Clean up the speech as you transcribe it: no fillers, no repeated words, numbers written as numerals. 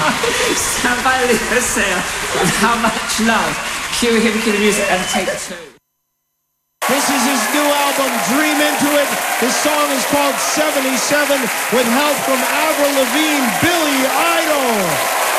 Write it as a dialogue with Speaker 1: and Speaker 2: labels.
Speaker 1: Stand by Leo Sayer with How Much Love. Cue him, cue the music, and take two.
Speaker 2: This is his new album, Dream Into It. His song is called 77 with help from Avril Lavigne, Billy Idol.